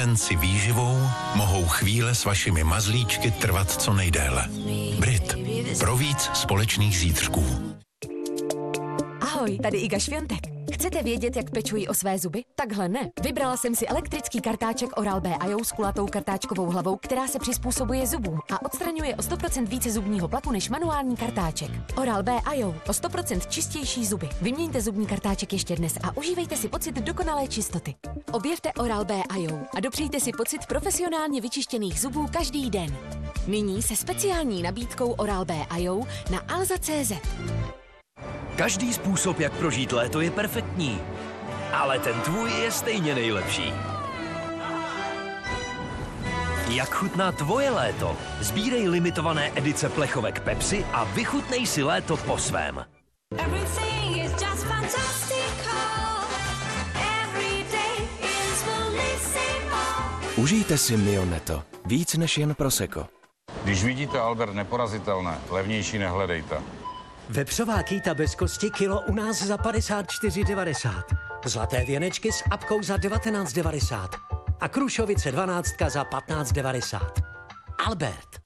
si výživou mohou chvíle s vašimi mazlíčky trvat co nejdéle. Brit. Pro víc společných zítřků. Ahoj, tady Iga Šviontek. Chcete vědět, jak pečuji o své zuby? Takhle ne. Vybrala jsem si elektrický kartáček Oral-B IO s kulatou kartáčkovou hlavou, která se přizpůsobuje zubům a odstraňuje o 100% více zubního plaku než manuální kartáček. Oral-B IO. O 100% čistější zuby. Vyměňte zubní kartáček ještě dnes a užívejte si pocit dokonalé čistoty. Objevte Oral-B IO a dopřejte si pocit profesionálně vyčištěných zubů každý den. Nyní se speciální nabídkou Oral-B IO na Alza.cz. Každý způsob, jak prožít léto, je perfektní. Ale ten tvůj je stejně nejlepší. Jak chutná tvoje léto? Sbírej limitované edice plechovek Pepsi a vychutnej si léto po svém. Užijte si Mioneto. Víc než jen prosecco. Když vidíte Albert neporazitelné, levnější nehledejte. Vepřová kýta bez kosti kilo u nás za 54,90. Zlaté věnečky s apkou za 19,90. A Krušovice 12 za 15,90. Albert.